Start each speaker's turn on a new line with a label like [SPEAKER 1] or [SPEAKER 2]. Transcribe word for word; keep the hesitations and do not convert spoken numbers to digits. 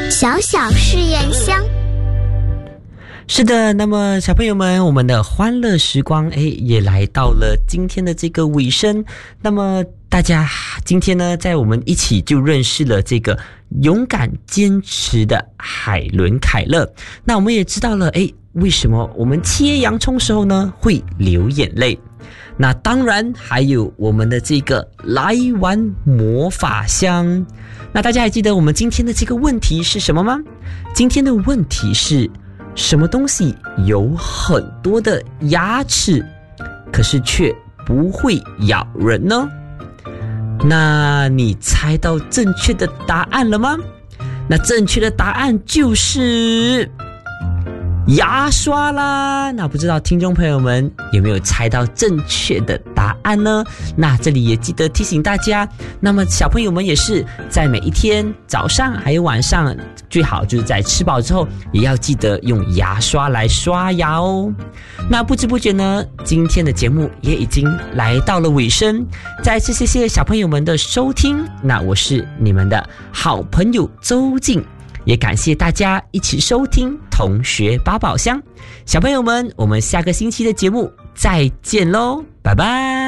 [SPEAKER 1] 小小试验箱。
[SPEAKER 2] 是的，那么小朋友们，我们的欢乐时光诶也来到了今天的这个尾声。那么大家今天呢，在我们一起就认识了这个勇敢坚持的海伦凯勒。那我们也知道了诶为什么我们切洋葱时候呢会流眼泪。那当然还有我们的这个来玩魔法箱。那大家还记得我们今天的这个问题是什么吗？今天的问题是什么东西有很多的牙齿，可是却不会咬人呢？那你猜到正确的答案了吗？那正确的答案就是牙刷啦。那不知道听众朋友们有没有猜到正确的答案呢？那这里也记得提醒大家，那么小朋友们也是在每一天早上还有晚上，最好就是在吃饱之后也要记得用牙刷来刷牙哦。那不知不觉呢，今天的节目也已经来到了尾声，再次谢谢小朋友们的收听。那我是你们的好朋友周静，也感谢大家一起收听同学八宝箱。小朋友们，我们下个星期的节目再见咯，拜拜。